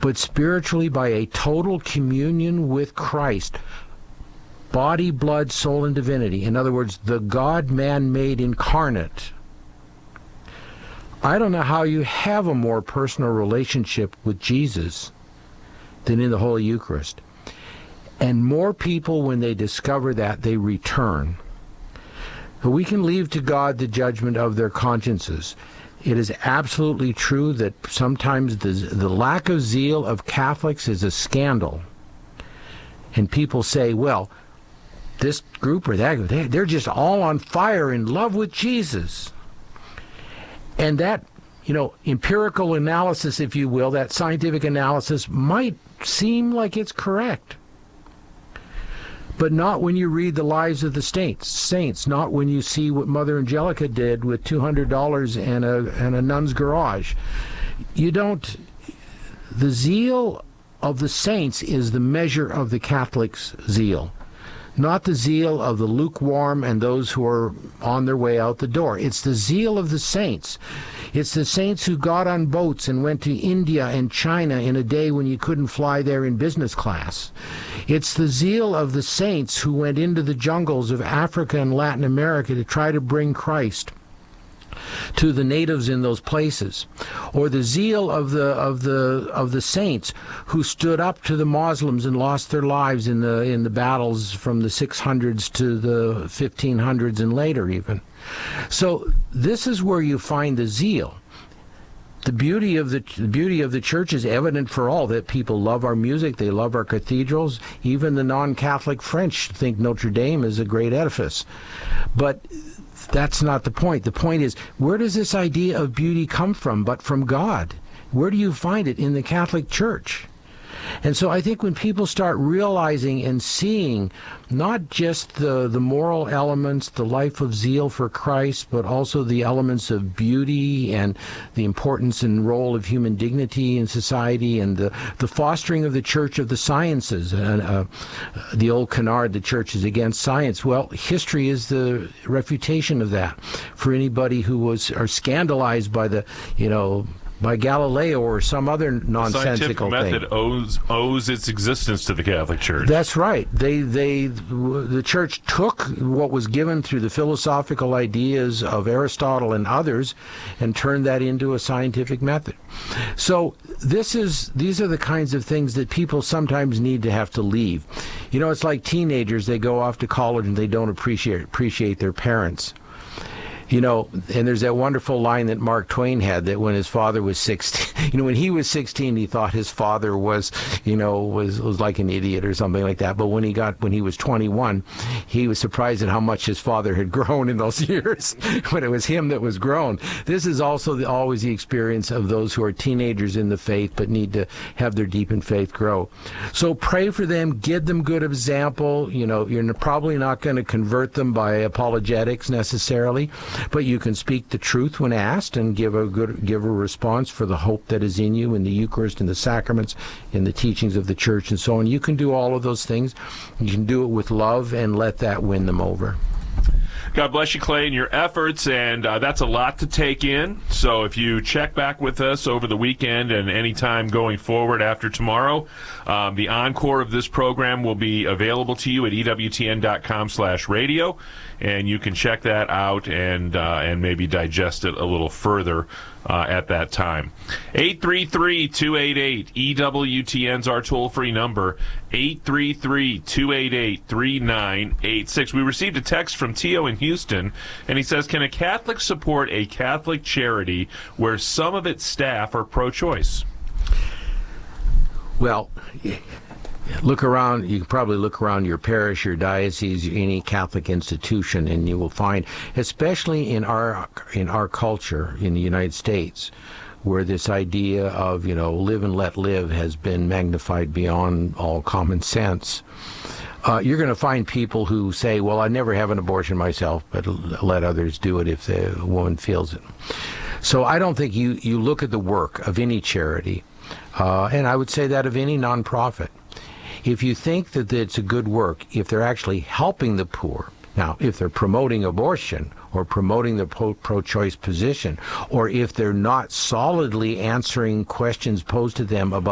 but spiritually by a total communion with Christ. Body, blood, soul, and divinity. In other words, the God-man made incarnate. I don't know how you have a more personal relationship with Jesus than in the Holy Eucharist. And more people, when they discover that, they return. But we can leave to God the judgment of their consciences. It is absolutely true that sometimes the lack of zeal of Catholics is a scandal. And people say, well, this group or that group, they're just all on fire in love with Jesus. And that, empirical analysis, if you will, that scientific analysis might seem like it's correct. But not when you read the lives of the saints, not when you see what Mother Angelica did with $200 and a nun's garage. The zeal of the saints is the measure of the Catholic's zeal, not the zeal of the lukewarm and those who are on their way out the door. It's the zeal of the saints. It's the saints who got on boats and went to India and China in a day when you couldn't fly there in business class. It's the zeal of the saints who went into the jungles of Africa and Latin America to try to bring Christ to the natives in those places, or the zeal of the saints who stood up to the Muslims and lost their lives in the battles from the 600s to the 1500s and later even. So this is where you find the zeal. The beauty of the church is evident for all, that people love our music, they love our cathedrals. Even the non-Catholic French think Notre Dame is a great edifice. But that's not the point. The point is, where does this idea of beauty come from but from God? Where do you find it? In the Catholic Church. And so I think when people start realizing and seeing not just the moral elements, the life of zeal for Christ, but also the elements of beauty and the importance and role of human dignity in society and the fostering of the Church of the sciences. The old canard, the Church is against science. Well, history is the refutation of that. For anybody who are scandalized by by Galileo or some other nonsensical thing. The scientific method owes its existence to the Catholic Church. That's right. The Church took what was given through the philosophical ideas of Aristotle and others and turned that into a scientific method. So these are the kinds of things that people sometimes need to have to leave. It's like teenagers, they go off to college and they don't appreciate their parents. And there's that wonderful line that Mark Twain had, that when his father was 16, when he was 16, he thought his father was like an idiot or something like that. But when he was 21, he was surprised at how much his father had grown in those years, when it was him that was grown. This is also always the experience of those who are teenagers in the faith but need to have their deepened faith grow. So pray for them, give them good example. You're probably not going to convert them by apologetics necessarily, but you can speak the truth when asked and give a response for the hope that is in you in the Eucharist and the sacraments, in the teachings of the Church and so on. You can do all of those things. You can do it with love and let that win them over. God bless you, Clay, and your efforts, and that's a lot to take in. So if you check back with us over the weekend and any time going forward after tomorrow, the encore of this program will be available to you at EWTN.com/radio, and you can check that out and maybe digest it a little further at that time. 833-288 EWTN's our toll-free number. 833-288-3986. We received a text from Tio in Houston, and he says, can a Catholic support a Catholic charity where some of its staff are pro-choice? Well, look around. You can probably look around your parish, your diocese, any Catholic institution, and you will find, especially in our culture in the United States, where this idea of, live and let live has been magnified beyond all common sense. You're going to find people who say, well, I never have an abortion myself, but let others do it if the woman feels it. So I don't think you look at the work of any charity, and I would say that of any nonprofit. If you think that it's a good work, if they're actually helping the poor, now, if they're promoting abortion or promoting the pro-choice position, or if they're not solidly answering questions posed to them about